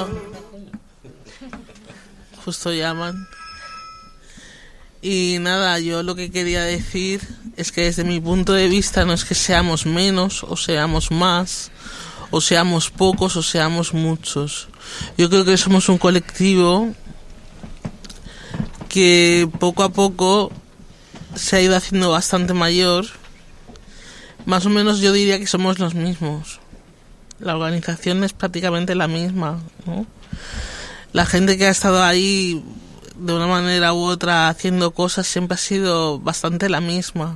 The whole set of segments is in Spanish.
Justo llaman. Y nada, yo lo que quería decir es que desde mi punto de vista no es que seamos menos o seamos más, o seamos pocos o seamos muchos. Yo creo que somos un colectivo que poco a poco se ha ido haciendo bastante mayor. Más o menos yo diría que somos los mismos. La organización es prácticamente la misma, ¿no? La gente que ha estado ahí de una manera u otra haciendo cosas siempre ha sido bastante la misma.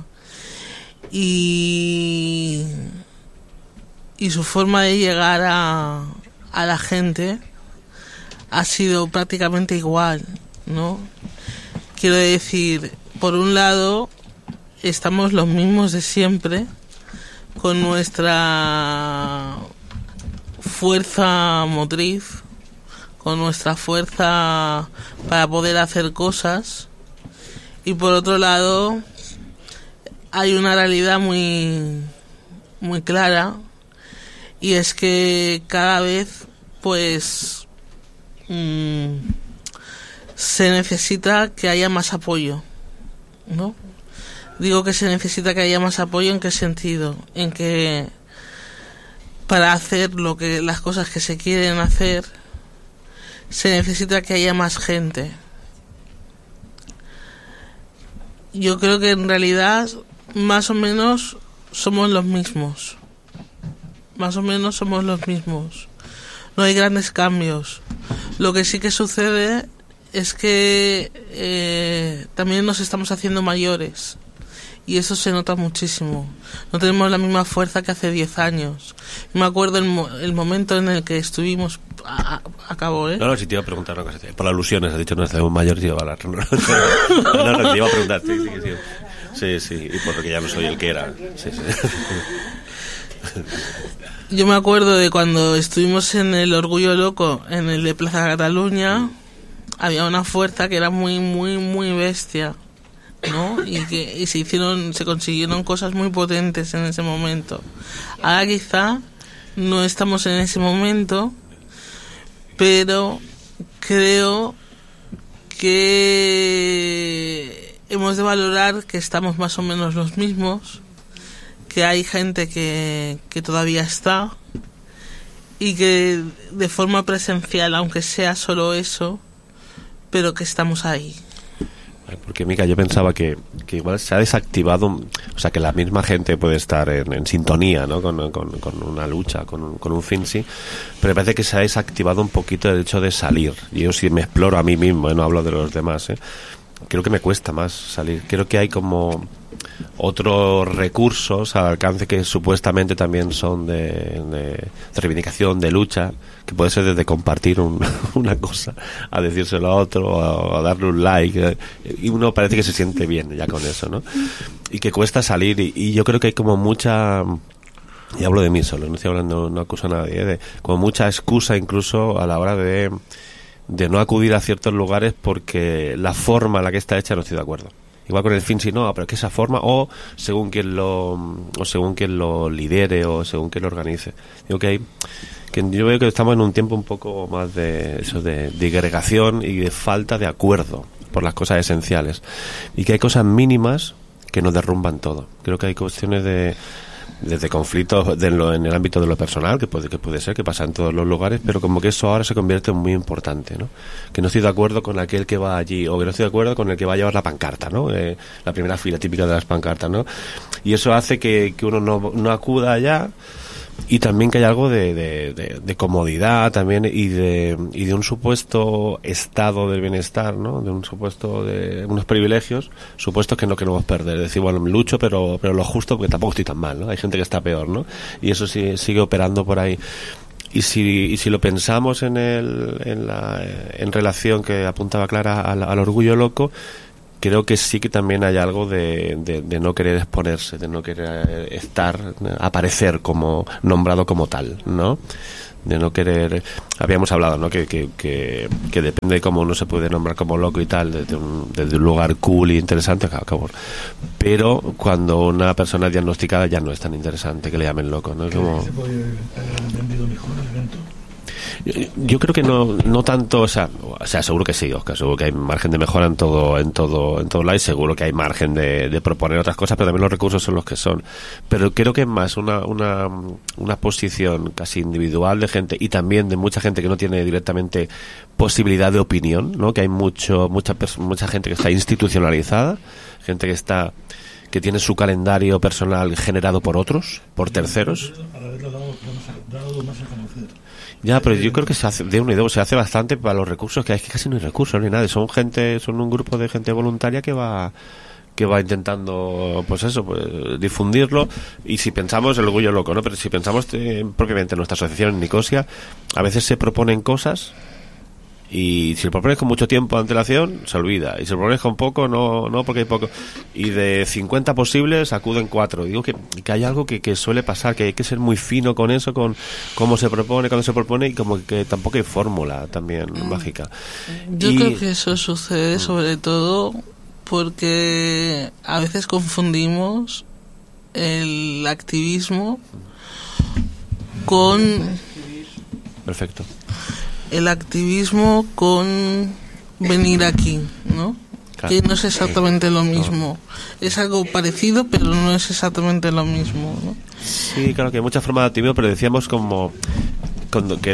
Y su forma de llegar a la gente ha sido prácticamente igual, ¿no? Quiero decir, por un lado, estamos los mismos de siempre, con nuestra fuerza motriz, con nuestra fuerza para poder hacer cosas, y por otro lado hay una realidad muy clara, y es que cada vez pues se necesita que haya más apoyo, ¿no? Digo que se necesita que haya más apoyo. ¿En qué sentido? En que para hacer las cosas que se quieren hacer se necesita que haya más gente. Yo creo que en realidad más o menos somos los mismos. Más o menos somos los mismos. No hay grandes cambios. Lo que sí que sucede es que también nos estamos haciendo mayores. Y eso se nota muchísimo. No tenemos la misma fuerza que hace 10 años. Me acuerdo el momento en el que estuvimos... Acabo, ¿eh? No, si te iba a preguntar una cosa. Por alusiones, has dicho no estamos mayores y iba a hablar. No, te iba a preguntar. Sí, y por lo que ya no soy el que era. Sí. Yo me acuerdo de cuando estuvimos en el Orgullo Loco, en el de Plaza Cataluña, había una fuerza que era muy bestia, ¿no? Y se consiguieron cosas muy potentes en ese momento. Ahora quizá no estamos en ese momento, pero creo que hemos de valorar que estamos más o menos los mismos, que hay gente que todavía está, y que de forma presencial, aunque sea solo eso, pero que estamos ahí. Porque, Mica, yo pensaba que igual se ha desactivado, o sea, que la misma gente puede estar en sintonía, ¿no? con una lucha, con un fin, sí, pero me parece que se ha desactivado un poquito el hecho de salir. Y yo, si me exploro a mí mismo, no hablo de los demás, creo que me cuesta más salir. Creo que hay como otros recursos al alcance que supuestamente también son de reivindicación, de lucha, que puede ser desde compartir una cosa a decírselo a otro, a darle un like, y uno parece que se siente bien ya con eso, ¿no? Y que cuesta salir, y yo creo que hay como mucha, y hablo de mí solo, no estoy hablando, no acuso a nadie, de como mucha excusa incluso a la hora de no acudir a ciertos lugares porque la forma en la que está hecha no estoy de acuerdo. Igual con el fin, si no, pero es que esa forma, o según quien lo lidere, o según quien lo organice. Digo que yo veo que estamos en un tiempo un poco más de eso, de agregación y de falta de acuerdo por las cosas esenciales, y que hay cosas mínimas que nos derrumban todo. Creo que hay cuestiones desde conflictos en el ámbito de lo personal, que puede ser, que pasa en todos los lugares, pero como que eso ahora se convierte en muy importante, ¿no? Que no estoy de acuerdo con aquel que va allí, o que no estoy de acuerdo con el que va a llevar la pancarta, ¿no? La primera fila típica de las pancartas, ¿no? Y eso hace que uno no acuda allá, y también que hay algo de comodidad también, y de un supuesto estado del bienestar, ¿no? De un supuesto de unos privilegios, supuestos que no queremos perder. Es decir, bueno, lucho, pero lo justo, porque tampoco estoy tan mal, ¿no? Hay gente que está peor, ¿no? Y eso sigue operando por ahí. Y si lo pensamos en relación que apuntaba Clara al Orgullo Loco, creo que sí que también hay algo de no querer exponerse, de no querer aparecer como nombrado como tal, ¿no? De no querer, habíamos hablado, ¿no? Que depende de cómo uno se puede nombrar como loco y tal, desde un lugar cool y interesante, pero cuando una persona es diagnosticada ya no es tan interesante que le llamen loco, ¿no? ¿Se puede haber entendido mejor el evento? Yo creo que no tanto, o sea, seguro que sí, Oscar, seguro que hay margen de mejora en todo lado, y seguro que hay margen de proponer otras cosas, pero también los recursos son los que son. Pero creo que es más una posición casi individual de gente, y también de mucha gente que no tiene directamente posibilidad de opinión, ¿no? Que hay mucha gente que está institucionalizada, gente que tiene su calendario personal generado por otros, por terceros. Ya, pero yo creo que se hace de uno y dos, se hace bastante para los recursos, que es que casi no hay recursos ni nada. Son un grupo de gente voluntaria que va intentando, pues eso, pues difundirlo. Y si pensamos, el orgullo loco, ¿no? Pero si pensamos propiamente en nuestra asociación en Nicosia, a veces se proponen cosas y si lo propones con mucho tiempo de antelación, se olvida. Y si lo propones con poco, no porque hay poco. Y de 50 posibles, acuden 4. Digo que hay algo que suele pasar, que hay que ser muy fino con eso, con cómo se propone, cuándo se propone, y como que tampoco hay fórmula también mágica. Yo creo que eso sucede sobre todo porque a veces confundimos el activismo con... Perfecto. El activismo con venir aquí, ¿no? Claro. Que no es exactamente lo mismo. No. Es algo parecido, pero no es exactamente lo mismo, ¿no? Sí, claro que hay muchas formas de activismo, pero decíamos como que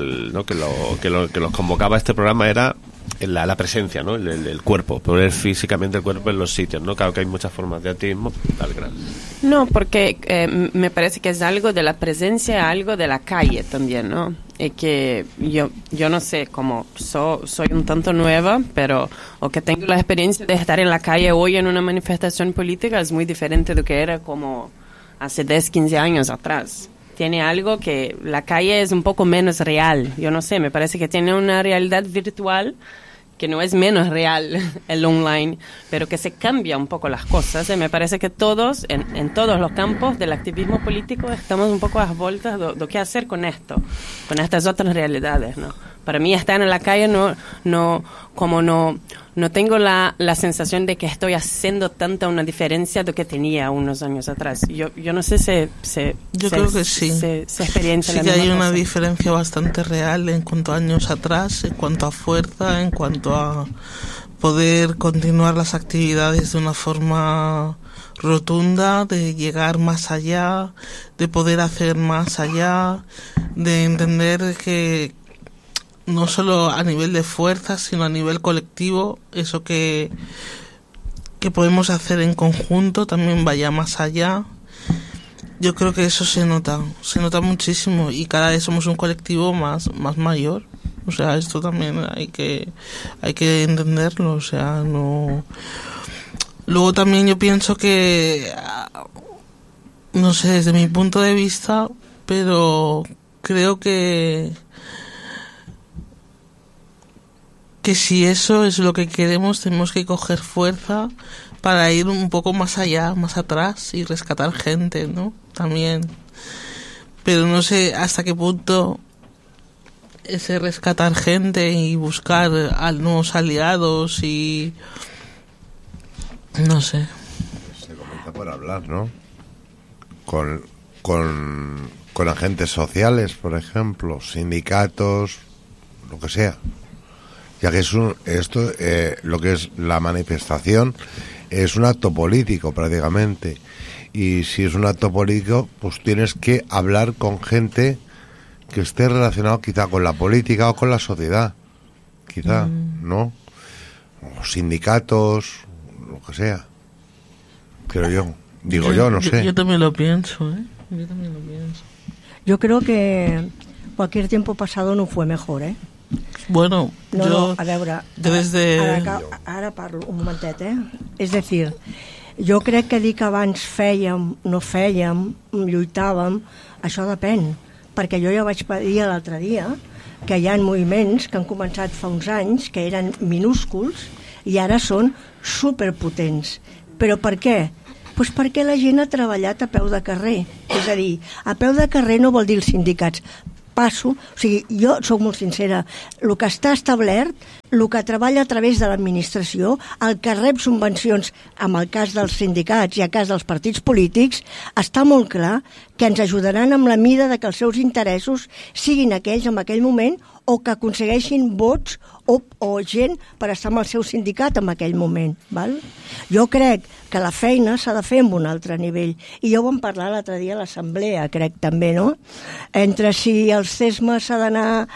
los convocaba este programa era la presencia, ¿no? El cuerpo, poner físicamente el cuerpo en los sitios, ¿no? Claro que hay muchas formas de activismo. No, porque me parece que es algo de la presencia, algo de la calle también, ¿no? Y que yo no sé, como soy un tanto nueva, pero o que tengo la experiencia de estar en la calle hoy en una manifestación política es muy diferente de lo que era como hace 10, 15 años atrás. Tiene algo que la calle es un poco menos real. Yo no sé, me parece que tiene una realidad virtual que no es menos real el online, pero que se cambia un poco las cosas. Y me parece que todos, en todos los campos del activismo político, estamos un poco a las vueltas de qué hacer con esto, con estas otras realidades, ¿no? Para mí estar en la calle no tengo la sensación de que estoy haciendo tanta una diferencia de lo que tenía unos años atrás. Yo no sé yo creo que sí. Se experiencia sí que hay una diferencia bastante real en cuanto a años atrás, en cuanto a fuerza, en cuanto a poder continuar las actividades de una forma rotunda, de llegar más allá, de poder hacer más allá, de entender que no solo a nivel de fuerza, sino a nivel colectivo, eso que podemos hacer en conjunto también vaya más allá. Yo creo que eso se nota muchísimo, y cada vez somos un colectivo más mayor. O sea, esto también hay que entenderlo, o sea, no. Luego también yo pienso que, no sé, desde mi punto de vista, pero creo que si eso es lo que queremos, tenemos que coger fuerza para ir un poco más allá, más atrás, y rescatar gente, ¿no? También. Pero no sé hasta qué punto ese rescatar gente y buscar a nuevos aliados y... no sé. Se comienza por hablar, ¿no? Con agentes sociales, por ejemplo, sindicatos, lo que sea. Ya que lo que es la manifestación es un acto político prácticamente, y si es un acto político, pues tienes que hablar con gente que esté relacionado quizá con la política o con la sociedad, quizá, ¿no? O sindicatos, lo que sea, creo yo. Digo yo, no sé. Yo también lo pienso, ¿eh? Yo también lo pienso. Yo creo que cualquier tiempo pasado no fue mejor, ¿eh? Bueno, a veure, desde... ara parlo un momentet, És a dir, jo crec que dir que abans no fèiem, lluitàvem, això depèn, perquè jo ja vaig dir l'altre dia que hi ha moviments que han començat fa uns anys que eren minúsculs i ara són superpotents. Però per què? Pues perquè la gent ha treballat a peu de carrer. És a dir, a peu de carrer no vol dir els sindicats, passo, o sigui, jo sóc molt sincera, el que està establert, el que treballa a través de l'administració, el que rep subvencions, en el cas dels sindicats i en el cas dels partits polítics, està molt clar que ens ajudaran amb la mida de que els seus interessos siguin aquells en aquell moment o que aconsegueixin vots o gent per estar amb el seu sindicat en aquell moment. Val? Jo crec que la feina s'ha de fer en un altre nivell. I jo ho vam parlar l'altre dia a l'assemblea, crec també, no? Entre si els CESMA s'ha d'anar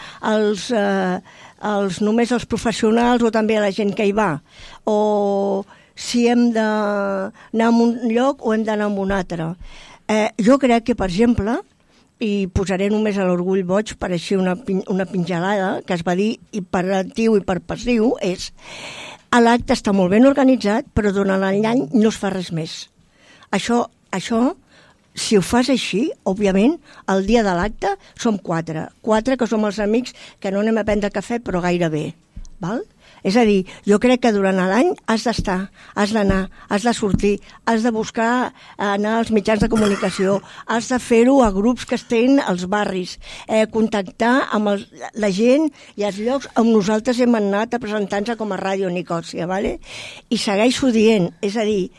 només als professionals o també a la gent que hi va. O si hem d'anar a un lloc o hem d'anar a un altre. Jo crec que, per exemple, i posaré només a l'orgull boig per així una pingelada que es va dir i per actiu i per passiu és l'acte està molt ben organitzat però durant l'any no es fa res més. Això, si ho fas així, òbviament, el dia de l'acte som quatre que som els amics que no anem a prendre cafè però gairebé, val? És a dir, jo crec que durant l'any has d'estar, has d'anar, has de sortir, has de buscar anar als mitjans de comunicació, has de fer-ho a grups que estén als barris, contactar amb la gent i els llocs on nosaltres hem anat a presentar-nos com a Ràdio Nicòsia, ¿vale? I segueixo dient, és a dir,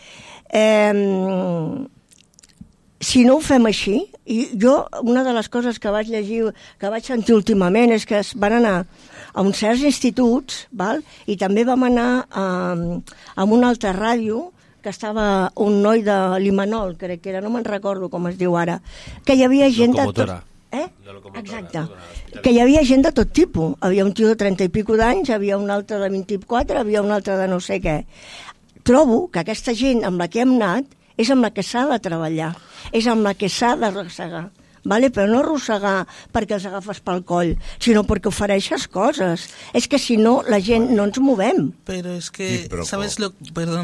si no ho fem així, i jo una de les coses que vaig llegir, que vaig sentir últimament és que es van anar a uns certs instituts, val? I també vam anar a una altra ràdio, que estava un noi de l'Imanol, crec que era, no me'n recordo com es diu ara, que hi havia gent de tot... Exacte. Que hi havia gent de tot tipus. Havia un tio de 30 i pico d'anys, havia un altre de 24, havia un altre de no sé què. Trobo que aquesta gent amb la que hem anat és amb la que s'ha de treballar, és amb la que s'ha de arrossegar. Vale? Però no arrossegar perquè els agafes pel coll, sinó perquè ofereixes coses. És que si no, la gent no ens movem. Però és que, ¿sabes lo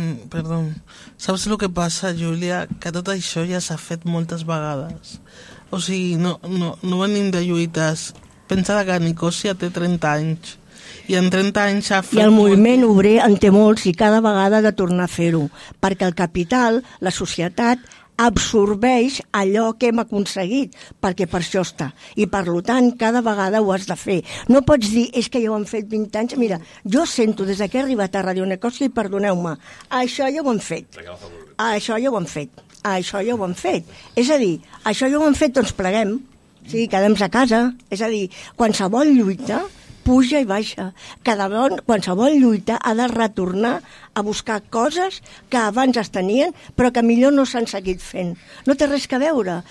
que passa, Júlia? Que tot això ja s'ha fet moltes vegades. O sigui, no venim de lluites. Pensa que Nicòsia té 30 anys. I en 30 anys s'ha fet... I el moviment obrer en té molts i cada vegada ha de tornar a fer-ho. Perquè el capital, la societat, absorbeix allò que hem aconseguit, perquè per això està. I per tant, cada vegada ho has de fer. No pots dir, és que ja ho han fet 20 anys. Mira, jo sento des que he arribat a Ràdio Nicòsia i perdoneu-me, això ja ho han fet. Això ja ho han fet. Això ja ho han fet. És a dir, això ja ho han fet, doncs pleguem. Sí, quedem-nos a casa. És a dir, qualsevol lluita puja i baixa. Qualsevol lluita ha de retornar a buscar coses que abans es tenien però que millor no s'han seguit fent. No té res que veure.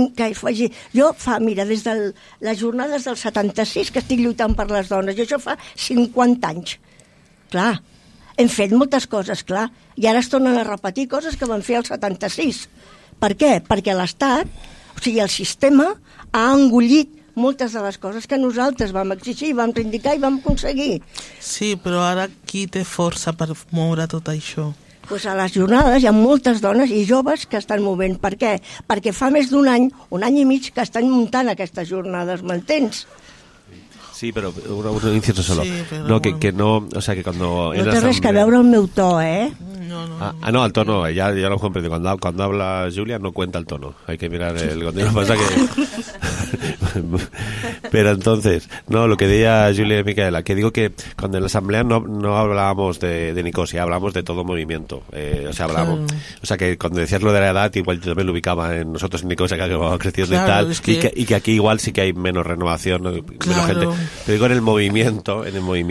Jo mira, des de les jornades del 76 que estic lluitant per les dones, i això fa 50 anys. Clar, hem fet moltes coses, clar, i ara es tornen a repetir coses que van fer el 76. Per què? Perquè l'Estat, o sigui, el sistema, ha engullit moltes de les coses que nosaltres vam exigir, vam reivindicar i vam aconseguir. Sí, però ara qui té força per moure tot això? Pues a les jornades hi ha moltes dones i joves que estan movent. Per què? Perquè fa més d'un any i mig, que estan muntant aquestes jornades, m'entens? Sí, pero un inciso solo. Sí, pero no, que no, o sea, que cuando... No té res que veure el meu to, ¿eh? No, el tono, ya lo comprendí. Cuando habla Julia no cuenta el tono. Hay que mirar el contenido. Pasa que... Pero entonces, no, lo que decía Julia y Micaela, que digo que cuando en la asamblea no hablábamos de Nicosia, hablábamos de todo movimiento. O sea, que cuando decías lo de la edad, igual yo también lo ubicaba en nosotros en Nicosia, que ha crecido y tal, y que aquí igual sí que hay menos renovación, menos gente. Pero digo en el movimiento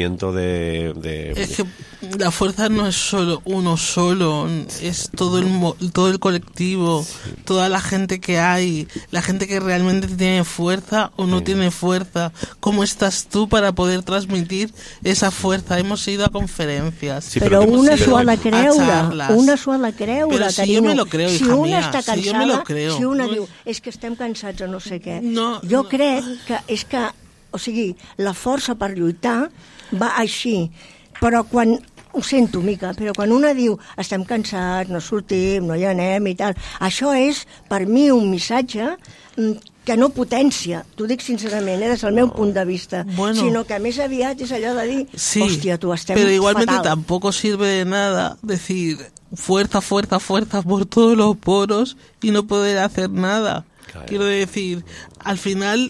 de... Es que la fuerza no es solo uno solo, es todo el colectivo, toda la gente que hay, la gente que realmente tiene fuerza o no tiene fuerza. ¿Cómo estás tú para poder transmitir esa fuerza? Hemos ido a conferencias. Sí, però una s'ho ha de creure, Però si jo me lo creo, si hija una mía, està cansada, si yo me lo creo. Si una diu, és que estem cansats o no sé què, jo crec que és que, o sigui, la força per lluitar va així, però quan... Ho sento, Mica, però quan una diu estem cansats, no sortim, no hi anem i tal, això és, per mi, un missatge que no potència, t'ho dic sincerament, des del meu punt de vista, sino que més aviat és allò de dir, hòstia, tu estem pero igualmente fatal. Tampoco sirve de nada decir fuerza por todos los poros y no poder hacer nada. Claro. Quiero decir, al final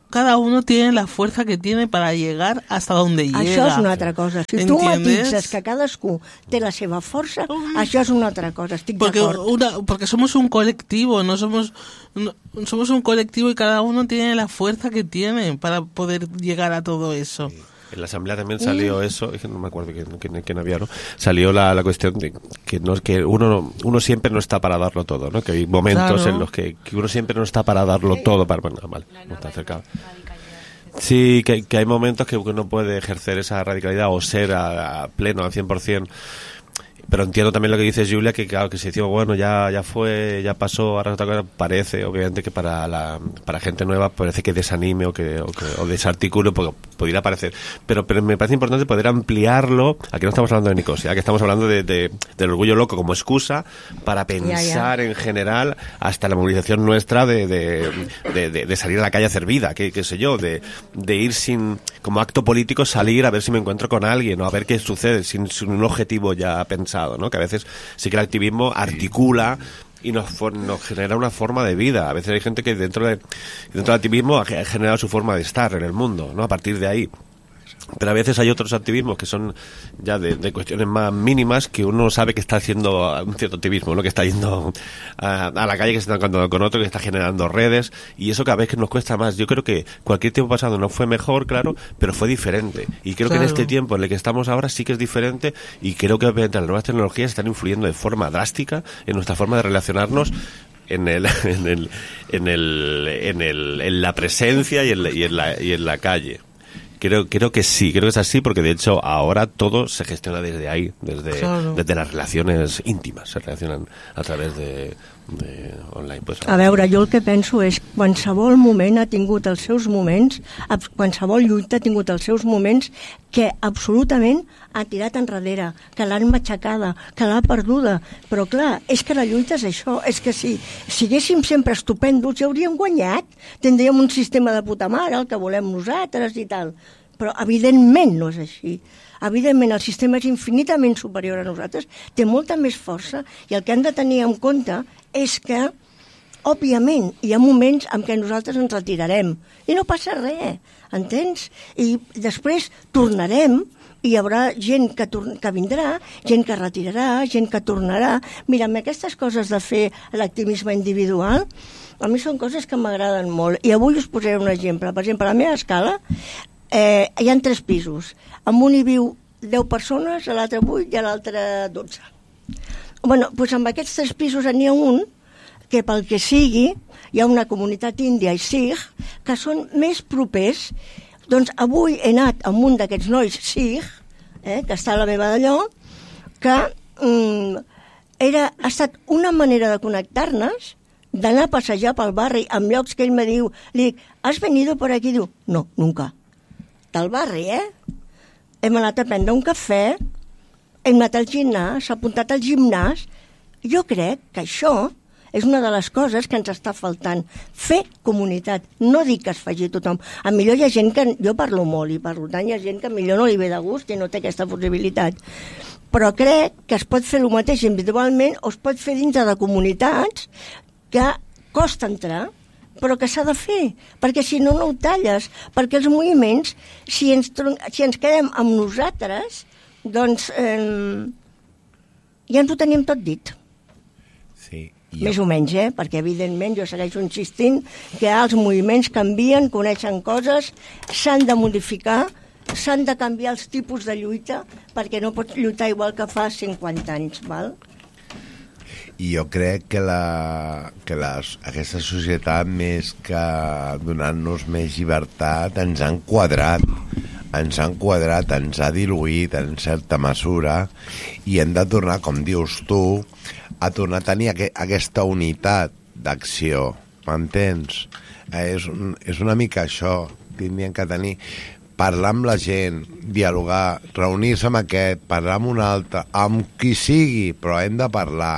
cada uno tiene la fuerza que tiene para llegar hasta donde llega. Això és una altra cosa. Si tu matitzes que cadascú té la seva força, això és una altra cosa, estic d'acord. Porque somos un colectivo, somos un colectivo y cada uno tiene la fuerza que tiene para poder llegar a todo eso. En la asamblea también salió eso, no me acuerdo quién había, ¿no? Salió la cuestión de que uno siempre no está para darlo todo, ¿no? Que hay momentos en los que uno siempre no está para darlo todo para... Bueno, vale, no está acercado. Sí, que hay momentos que uno puede ejercer esa radicalidad o ser a pleno, al 100%. Pero entiendo también lo que dice Julia, que claro, que si decimos, bueno, ya fue, ya pasó, ahora otra cosa, parece, obviamente, que para gente nueva parece que desanime o desarticule, porque pudiera parecer. Pero me parece importante poder ampliarlo. Aquí no estamos hablando de Nicosia, aquí estamos hablando del orgullo loco como excusa para pensar en general hasta la movilización nuestra de salir a la calle a hacer vida, qué sé yo, de ir sin, como acto político, salir a ver si me encuentro con alguien o a ver qué sucede sin un objetivo ya pensado, ¿no? Que a veces sí que el activismo articula y nos genera una forma de vida. A veces hay gente que dentro del activismo ha generado su forma de estar en el mundo, ¿no? A partir de ahí. Pero a veces hay otros activismos que son ya de cuestiones más mínimas que uno sabe que está haciendo un cierto activismo, ¿no? Que está yendo a la calle, que se está encontrando con otro, que está generando redes, y eso cada vez que nos cuesta más. Yo creo que cualquier tiempo pasado no fue mejor, claro, pero fue diferente. Y creo que en este tiempo en el que estamos ahora sí que es diferente, y creo que obviamente las nuevas tecnologías están influyendo de forma drástica en nuestra forma de relacionarnos en la presencia y en la calle. Creo que sí, creo que es así, porque de hecho ahora todo se gestiona desde ahí, desde las relaciones íntimas, se relacionan a través de online. Pues, a veure, jo el que penso és qualsevol moment ha tingut els seus moments, qualsevol lluita ha tingut els seus moments que absolutament ha tirat enrere, que l'han matxacada, que l'ha perduda. Però clar, és que la lluita és això, és que si siguéssim sempre estupendos ja hauríem guanyat, tindríem un sistema de puta mare, el que volem nosaltres i tal. Però evidentment no és així. Evidentment el sistema és infinitament superior a nosaltres, té molta més força, i el que hem de tenir en compte és que, òbviament, hi ha moments en què nosaltres ens retirarem i no passa res, entens? I després tornarem i hi haurà gent que vindrà, gent que retirarà, gent que tornarà. Mira, amb aquestes coses de fer l'activisme individual, a mi són coses que m'agraden molt. I avui us posaré un exemple. Per exemple, a la meva escala hi ha 3 pisos. En un hi viu 10 persones, a l'altre 8 i a l'altre 12. Bueno, doncs amb aquests 3 pisos n'hi ha un que pel que sigui hi ha una comunitat índia i sikh que són més propers. Doncs avui he anat amb un d'aquests nois sikh, que està a la meva d'allò, que ha estat una manera de connectar-nos, d'anar a passejar pel barri en llocs que ell me diu, li dic, ¿has venido por aquí? Diu, no, nunca. Del barri, Hem anat a prendre un cafè, hem anat al gimnàs, s'ha apuntat al gimnàs. Jo crec que això és una de les coses que ens està faltant. Fer comunitat. No dic que es faci tothom. A millor hi ha gent que... Jo parlo molt i per tant hi ha gent que millor no li ve de gust i no té aquesta possibilitat. Però crec que es pot fer el mateix individualment o es pot fer dintre de comunitats que costa entrar, però que s'ha de fer, perquè si no, no ho talles, perquè els moviments, si ens quedem amb nosaltres, doncs ja ens ho tenim tot dit. Sí. Més o menys, perquè evidentment jo segueixo insistint que els moviments canvien, coneixen coses, s'han de modificar, s'han de canviar els tipus de lluita, perquè no pots lluitar igual que fa 50 anys, val? I jo crec que aquesta societat, més que donant-nos més llibertat, ens ha enquadrat, ens ha diluït en certa mesura, i hem de tornar, com dius tu, a tornar a tenir aquesta unitat d'acció, m'entens? És una mica això, tindríem que tenir, parlar amb la gent, dialogar, reunir-se amb aquest, parlar amb un altre, amb qui sigui, però hem de parlar.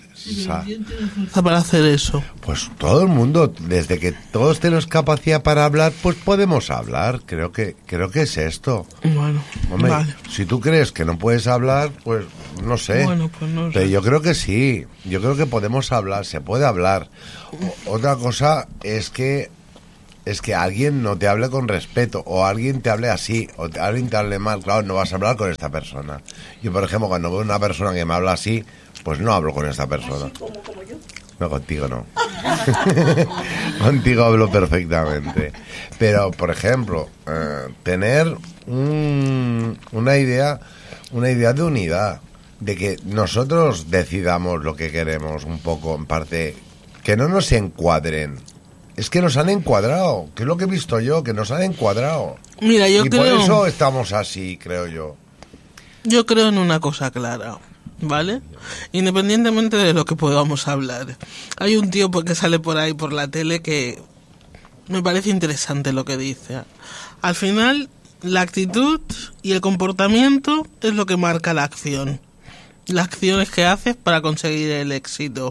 Para hacer eso. Pues todo el mundo, desde que todos tenemos capacidad para hablar, pues podemos hablar. Creo que es esto. Bueno, hombre, vale. Si tú crees que no puedes hablar, pues no sé. Bueno, pues no sé. Pero yo creo que sí. Yo creo que podemos hablar, se puede hablar. Otra cosa es que es que alguien no te hable con respeto, o alguien te hable así, o alguien te hable mal. Claro, no vas a hablar con esta persona. Yo, por ejemplo, cuando veo una persona que me habla así, pues no hablo con esta persona. Así como yo. No, contigo no. Contigo hablo perfectamente. Pero, por ejemplo, tener una idea de unidad, de que nosotros decidamos lo que queremos un poco, en parte, que no nos encuadren. Es que nos han encuadrado, que es lo que he visto yo, que nos han encuadrado. Mira, yo creo... por eso estamos así, creo yo. Yo creo en una cosa clara, ¿vale? Independientemente de lo que podamos hablar. Hay un tío que sale por ahí por la tele que me parece interesante lo que dice. Al final, la actitud y el comportamiento es lo que marca la acción. Las acciones que haces para conseguir el éxito.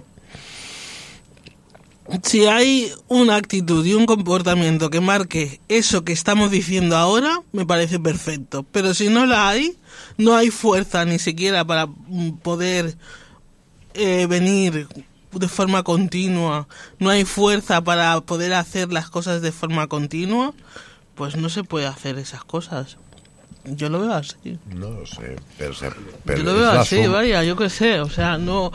Si hay una actitud y un comportamiento que marque eso que estamos diciendo ahora, me parece perfecto. Pero si no la hay, no hay fuerza ni siquiera para poder venir de forma continua, no hay fuerza para poder hacer las cosas de forma continua, pues no se puede hacer esas cosas. Yo lo veo así. No lo sé, pero yo lo veo así, vaya, yo qué sé, o sea, no...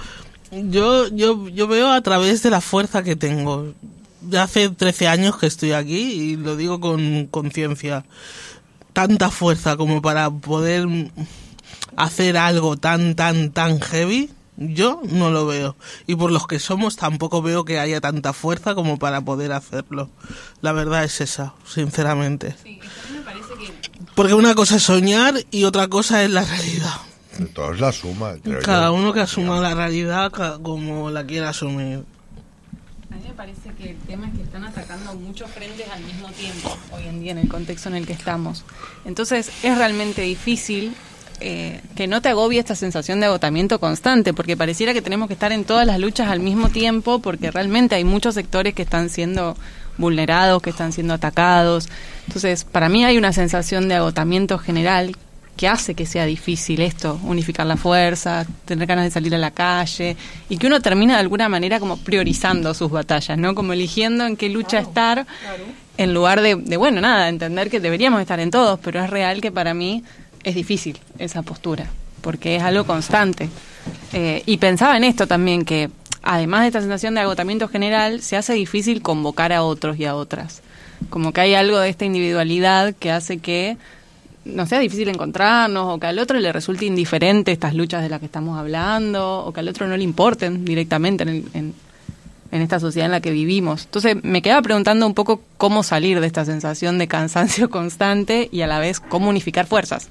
Yo veo a través de la fuerza que tengo. Ya hace 13 años que estoy aquí y lo digo con conciencia. Tanta fuerza como para poder hacer algo tan heavy, yo no lo veo. Y por los que somos tampoco veo que haya tanta fuerza como para poder hacerlo. La verdad es esa, sinceramente. Sí, a mí me parece que... Porque una cosa es soñar y otra cosa es la realidad. Todo es la suma, creo Cada yo. uno que asuma la realidad como la quiera asumir. A mí me parece que el tema es que están atacando muchos frentes al mismo tiempo hoy en día en el contexto en el que estamos. Entonces es realmente difícil que no te agobie esta sensación de agotamiento constante, porque pareciera que tenemos que estar en todas las luchas al mismo tiempo, porque realmente hay muchos sectores que están siendo vulnerados, que están siendo atacados. Entonces, para mí hay una sensación de agotamiento general que hace que sea difícil esto, unificar la fuerza, tener ganas de salir a la calle, y que uno termina de alguna manera como priorizando sus batallas, ¿no? Como eligiendo en qué lucha estar, en lugar de, bueno, nada, entender que deberíamos estar en todos, pero es real que para mí es difícil esa postura, porque es algo constante. Y pensaba en esto también, que además de esta sensación de agotamiento general, se hace difícil convocar a otros y a otras. Como que hay algo de esta individualidad que hace que no sea difícil encontrarnos, o que al otro le resulte indiferente estas luchas de las que estamos hablando, o que al otro no le importen directamente en esta sociedad en la que vivimos. Entonces me quedaba preguntando un poco cómo salir de esta sensación de cansancio constante y a la vez cómo unificar fuerzas.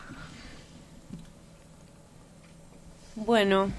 Bueno,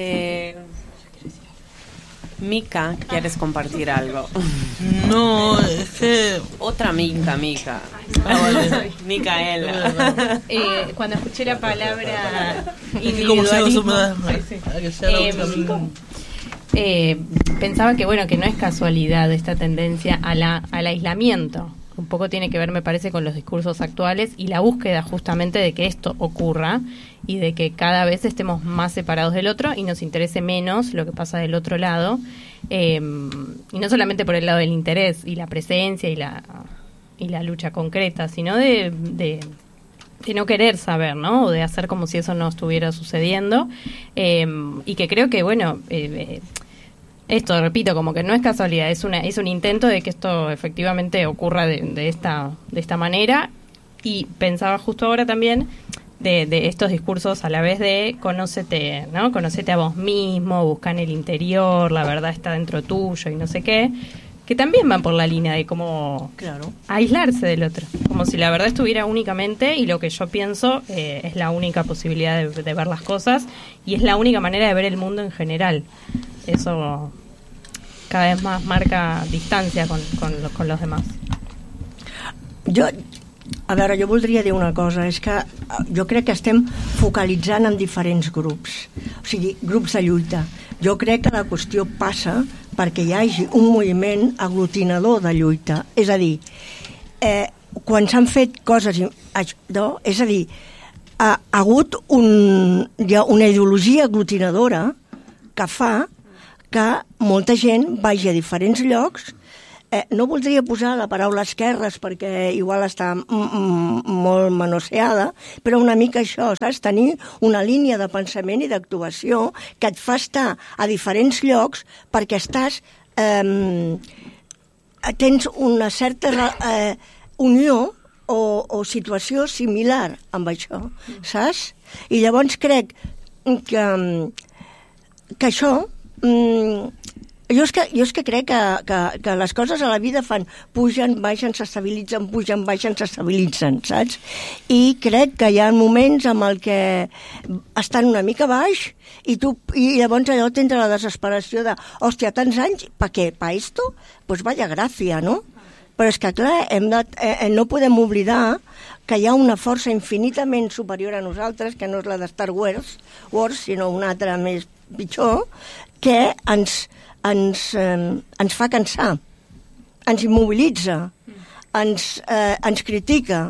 Mica, ¿quieres compartir algo? No, es que... Otra Mica. vale. Micaela. Cuando escuché la palabra ¿Cómo se acostumbra sí. a que sea la otra amiga? Pensaba que bueno, que no es casualidad esta tendencia al aislamiento. Un poco tiene que ver, me parece, con los discursos actuales y la búsqueda justamente de que esto ocurra y de que cada vez estemos más separados del otro y nos interese menos lo que pasa del otro lado, y no solamente por el lado del interés y la presencia y la lucha concreta, sino de no querer saber, ¿no? O de hacer como si eso no estuviera sucediendo, y que creo que, bueno, esto, repito, como que no es casualidad, es un intento de que esto efectivamente ocurra de esta manera. Y pensaba justo ahora también de estos discursos a la vez de conócete, ¿no? Conócete a vos mismo, busca en el interior, la verdad está dentro tuyo y no sé qué, que también van por la línea de cómo aislarse del otro, como si la verdad estuviera únicamente, y lo que yo pienso es la única posibilidad de ver las cosas y es la única manera de ver el mundo en general. Eso cada vez más marca distancia con los demás. A veure, jo voldria dir una cosa, és que jo crec que estem focalitzant en diferents grups, o sigui, grups de lluita. Jo crec que la qüestió passa perquè hi hagi un moviment aglutinador de lluita, és a dir, quan s'han fet coses, no? És a dir, ha hagut una ideologia aglutinadora que fa que molta gent vagi a diferents llocs, no voldria posar la paraula esquerres perquè igual està molt manoseada, però una mica això, saps? Tenir una línia de pensament i d'actuació que et fa estar a diferents llocs perquè estàs... tens una certa unió o situació similar amb això, saps? I llavors crec que això... Jo és que crec que les coses a la vida fan pugen, baixen, s'estabilitzen, pugen, baixen, s'estabilitzen, saps? I crec que hi ha moments en el que estan una mica baix i llavors allò tens la desesperació de hòstia, tants anys, per què? Per esto? Pues vaya gràcia, no? Però és que, clar, no podem oblidar que hi ha una força infinitament superior a nosaltres, que no és la de Star Wars, sinó una altra més pitjor, que ens fa cansar, ens immobilitza, ens critica,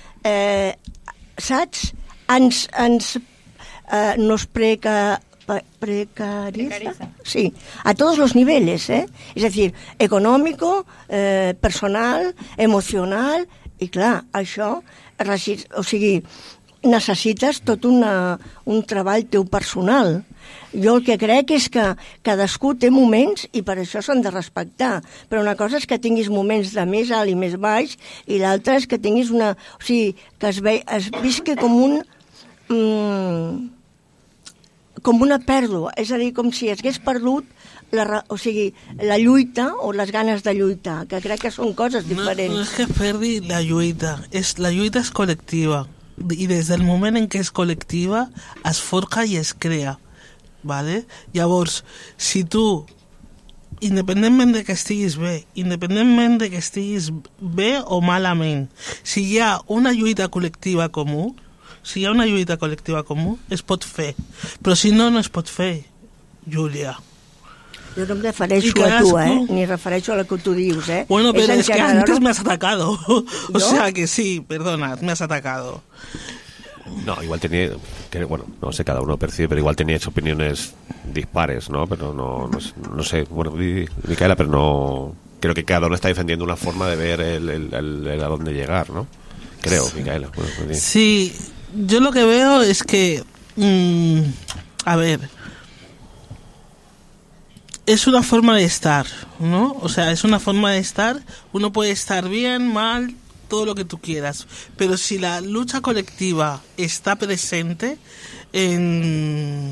saps? Nos precariza. Sí, a todos los niveles, ¿eh? Es decir, económico, personal, emocional, i clar, això, o sigui, necessites tot un treball teu personal. Jo el que crec és que cadascú té moments i per això s'han de respectar, però una cosa és que tinguis moments de més alt i més baix i l'altra és que tinguis una... O sigui, que es visqui com una pèrdua, és a dir, com si hagués perdut la lluita o les ganes de lluitar, que crec que són coses diferents. No és que perdi la lluita és col·lectiva i des del moment en què és col·lectiva es forja i es crea. Vale? Llavors, si tu, independentment de que estiguis bé o malament, si hi ha una lluita col·lectiva comú, es pot fer. Però si no, no es pot fer, Júlia. Jo no em refereixo a tu, ni refereixo a lo que tu dius, Bueno, pero es que antes me has atacado. O sea que sí, perdona, me has atacado. No, igual tenía, bueno, no sé, cada uno percibe, pero igual teníais opiniones dispares, ¿no? Pero no sé, bueno, Micaela, pero no... Creo que cada uno está defendiendo una forma de ver el a dónde llegar, ¿no? Creo, Micaela. Bueno, pues sí, yo lo que veo es que... a ver... Es una forma de estar, ¿no? O sea, es una forma de estar. Uno puede estar bien, mal, todo lo que tú quieras. Pero si la lucha colectiva está presente en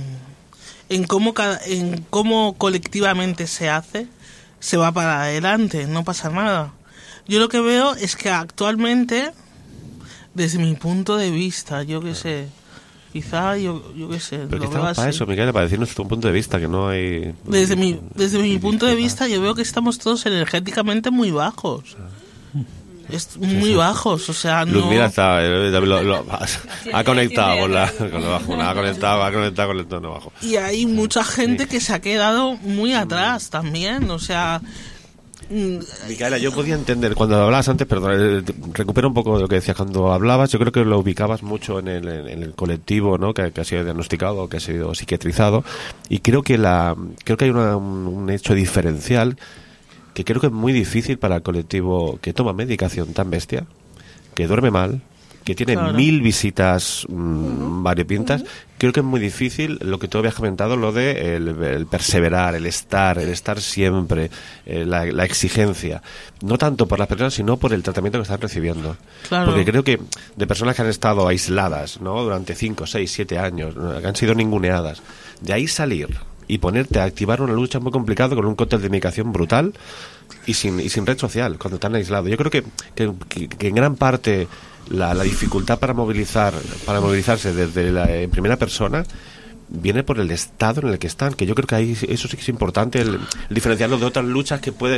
cómo colectivamente se hace, se va para adelante, no pasa nada. Yo lo que veo es que actualmente, desde mi punto de vista, yo qué sé... Quizá, yo qué sé. Pero que estamos para eso, Micaela, para decirnos tu punto de vista, que no hay... Desde mi punto de vista, yo veo que estamos todos energéticamente muy bajos. Muy bajos, o sea, no... Luz, está, ha conectado con lo bajo, ha conectado con el tono bajo. Y hay mucha gente que se ha quedado muy atrás también, o sea... Micaela, yo podía entender cuando hablabas antes, perdón, recupero un poco de lo que decías cuando hablabas. Yo creo que lo ubicabas mucho en el colectivo, ¿no? Que ha sido diagnosticado, que ha sido psiquiatrizado, y creo que hay un hecho diferencial que creo que es muy difícil para el colectivo que toma medicación tan bestia, que duerme mal, que tiene 1000 visitas variopintas. Creo que es muy difícil lo que tú habías comentado, lo de el perseverar, el estar siempre, la exigencia, no tanto por las personas sino por el tratamiento que están recibiendo. Claro. Porque creo que de personas que han estado aisladas, ¿no? Durante 5, 6, 7 años, que han sido ninguneadas, de ahí salir y ponerte a activar una lucha muy complicada con un cóctel de medicación brutal y sin red social, cuando están aislados. Yo creo que en gran parte la dificultad para movilizarse desde en primera persona viene por el estado en el que están, que yo creo que ahí eso sí que es importante, el diferenciarlo de otras luchas que pueden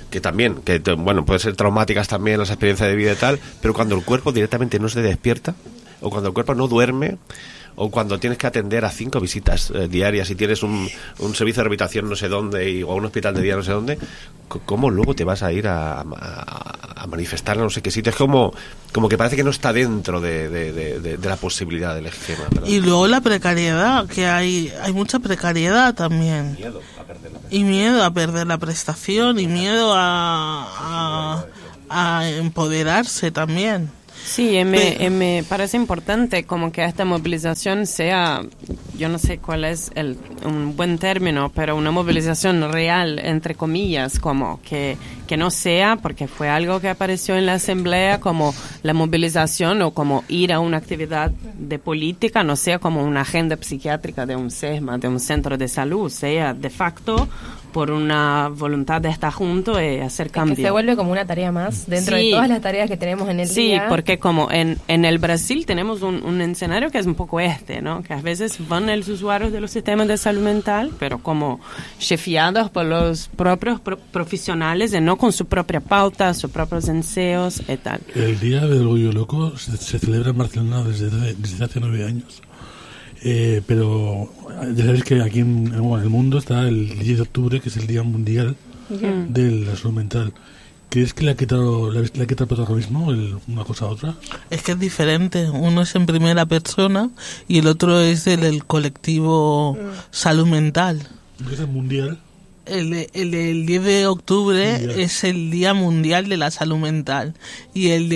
ser traumáticas también, las experiencias de vida y tal, pero cuando el cuerpo directamente no se despierta, o cuando el cuerpo no duerme, o cuando tienes que atender a 5 visitas diarias y tienes un servicio de rehabilitación no sé dónde o un hospital de día no sé dónde, ¿cómo luego te vas a ir a manifestar en no sé qué sitio? Es como que parece que no está dentro de la posibilidad del esquema, ¿verdad? Y luego la precariedad, que hay mucha precariedad también. Miedo a perder la y miedo a perder la prestación y miedo a empoderarse también. Sí, me parece importante como que esta movilización sea, yo no sé cuál es un buen término, pero una movilización real, entre comillas, como que no sea, porque fue algo que apareció en la asamblea, como la movilización o como ir a una actividad de política, no sea como una agenda psiquiátrica de un SESMA, de un centro de salud, sea de facto por una voluntad de estar juntos y hacer cambios. Que se vuelve como una tarea más dentro de todas las tareas que tenemos en el día. Sí, porque como en el Brasil tenemos un escenario que es un poco ¿no? Que a veces van los usuarios de los sistemas de salud mental, pero como chefiados por los propios profesionales y no con su propia pauta, sus propios deseos y tal. El Día del Orgullo Loco se celebra en Barcelona desde hace 9 años. Pero ya sabéis que aquí en el mundo está el 10 de octubre, que es el Día Mundial de la Salud Mental. ¿Crees que le ha quitado protagonismo una cosa a otra? Es que es diferente. Uno es en primera persona y el otro es del colectivo salud mental. ¿Es el mundial? El 10 de octubre es el Día Mundial de la Salud Mental y el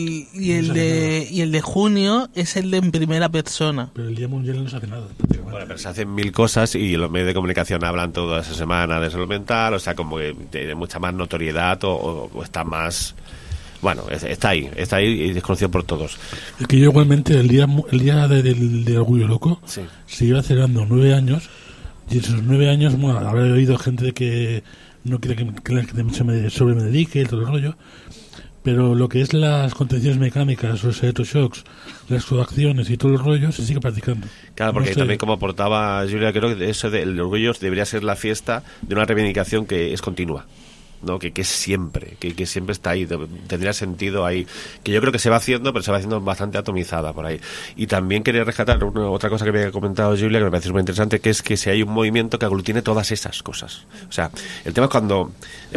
de junio es el de en primera persona. Pero el Día Mundial no se hace nada. Bueno, pero se hacen 1000 cosas y los medios de comunicación hablan toda esa semana de salud mental, o sea, como que tiene mucha más notoriedad o está más... Bueno, está ahí y desconocido por todos. Es que yo igualmente el día del Orgullo Loco se iba celebrando 9 años. Y esos 9 años, bueno, habré oído gente que no quiere que me dedique y todo el rollo, pero lo que es las contenciones mecánicas, los electroshocks, las coacciones y todo el rollo se sigue practicando. Claro, porque también como aportaba Julia, creo que eso del orgullo debería ser la fiesta de una reivindicación que es continua, ¿no? Que es siempre, que siempre está ahí, tendría sentido ahí, que yo creo que se va haciendo, pero se va haciendo bastante atomizada por ahí. Y también quería rescatar otra cosa que me había comentado Julia, que me parece súper interesante, que es que si hay un movimiento que aglutine todas esas cosas. O sea, el tema es cuando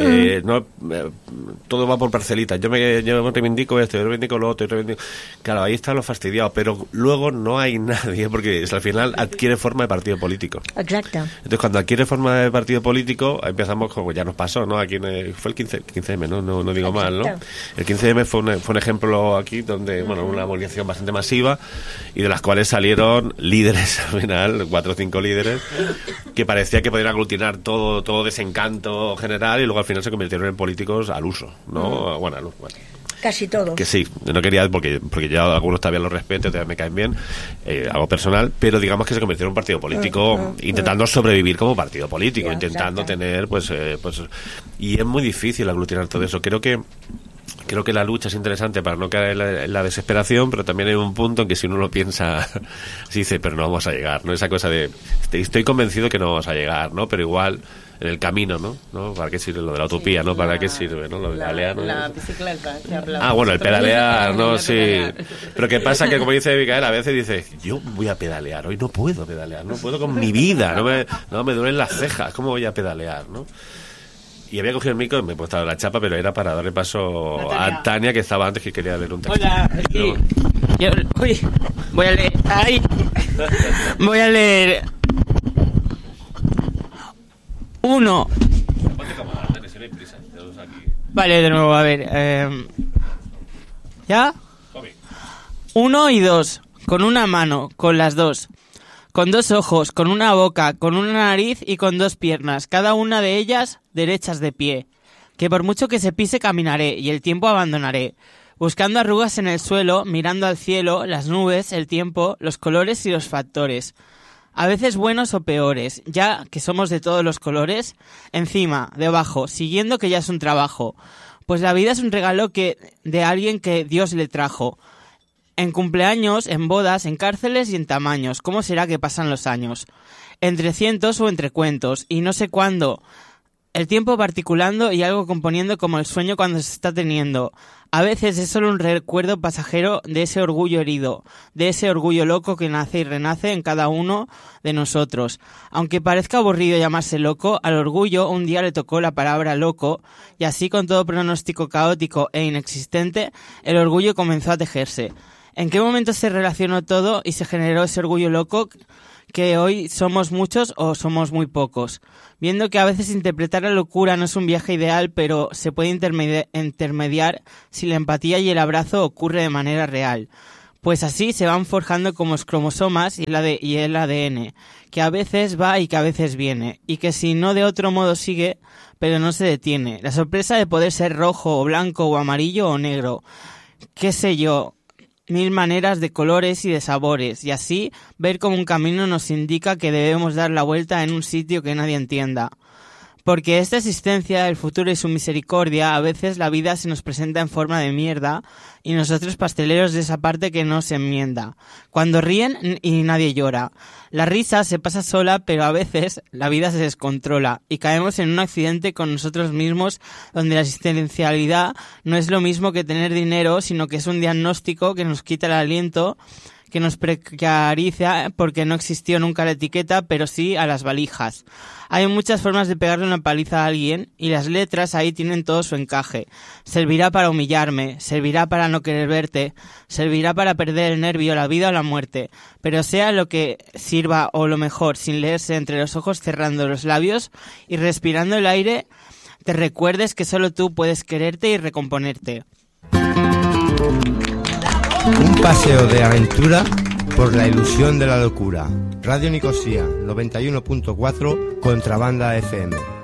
todo va por parcelitas, yo reivindico esto, yo reivindico lo otro, claro, ahí está lo fastidiado, pero luego no hay nadie, porque al final adquiere forma de partido político. Exacto. Entonces cuando adquiere forma de partido político, empezamos como ya nos pasó, ¿no? Aquí fue el 15M, no digo mal, ¿no? El 15M fue un ejemplo aquí donde, bueno, una movilización bastante masiva y de las cuales salieron líderes al final, 4 o 5 líderes, que parecía que podían aglutinar todo desencanto general y luego al final se convirtieron en políticos al uso, ¿no? Bueno, Casi todos. Que sí, no quería, porque ya algunos todavía los respeto, todavía me caen bien, algo personal, pero digamos que se convirtió en un partido político intentando sobrevivir como partido político, intentando tener, pues, y es muy difícil aglutinar todo eso. Creo que la lucha es interesante para no caer en la desesperación, pero también hay un punto en que si uno lo piensa, se dice, pero no vamos a llegar, ¿no? Esa cosa de, estoy convencido que no vamos a llegar, ¿no? Pero igual, en el camino, ¿no? ¿Para qué sirve lo de la utopía, no? ¿Para qué sirve, no? Lo de pedalear, ¿no? La bicicleta que hablamos. Ah, bueno, el pedalear, ¿no? Sí. Pero ¿qué pasa? Que como dice Micael, a veces dice, yo voy a pedalear, hoy no puedo pedalear, no puedo con mi vida, no me duelen las cejas, ¿cómo voy a pedalear, no? Y había cogido el micro y me he puesto la chapa, pero era para darle paso a Tania, que estaba antes, que quería leer un texto. Hola, aquí. Voy a leer. ¡Ay! Voy a leer. 1. Vale, de nuevo, a ver. ¿Ya? 1 y 2. Con una mano, con las dos. Con 2 ojos, con una boca, con una nariz y con 2 piernas, cada una de ellas derechas de pie. Que por mucho que se pise caminaré y el tiempo abandonaré, buscando arrugas en el suelo, mirando al cielo, las nubes, el tiempo, los colores y los factores. A veces buenos o peores, ya que somos de todos los colores, encima, debajo, siguiendo que ya es un trabajo. Pues la vida es un regalo de alguien que Dios le trajo. En cumpleaños, en bodas, en cárceles y en tamaños. ¿Cómo será que pasan los años? Entre cientos o entre cuentos, y no sé cuándo. El tiempo particulando y algo componiendo como el sueño cuando se está teniendo. A veces es solo un recuerdo pasajero de ese orgullo herido, de ese orgullo loco que nace y renace en cada uno de nosotros. Aunque parezca aburrido llamarse loco, al orgullo un día le tocó la palabra loco, y así con todo pronóstico caótico e inexistente, el orgullo comenzó a tejerse. ¿En qué momento se relacionó todo y se generó ese orgullo loco que hoy somos muchos o somos muy pocos? Viendo que a veces interpretar la locura no es un viaje ideal, pero se puede intermediar si la empatía y el abrazo ocurre de manera real. Pues así se van forjando como los cromosomas y el ADN, que a veces va y que a veces viene, y que si no de otro modo sigue, pero no se detiene. La sorpresa de poder ser rojo o blanco o amarillo o negro, qué sé yo, 1000 maneras de colores y de sabores, y así ver cómo un camino nos indica que debemos dar la vuelta en un sitio que nadie entienda. Porque esta existencia, el futuro y su misericordia, a veces la vida se nos presenta en forma de mierda y nosotros pasteleros de esa parte que no se enmienda. Cuando ríen y nadie llora. La risa se pasa sola, pero a veces la vida se descontrola y caemos en un accidente con nosotros mismos donde la existencialidad no es lo mismo que tener dinero, sino que es un diagnóstico que nos quita el aliento, que nos precariza porque no existió nunca la etiqueta, pero sí a las valijas. Hay muchas formas de pegarle una paliza a alguien y las letras ahí tienen todo su encaje. Servirá para humillarme, servirá para no querer verte, servirá para perder el nervio, la vida o la muerte. Pero sea lo que sirva o lo mejor, sin leerse entre los ojos, cerrando los labios y respirando el aire, te recuerdes que solo tú puedes quererte y recomponerte. Un paseo de aventura por la ilusión de la locura. Radio Nicosia 91.4, Contrabanda FM.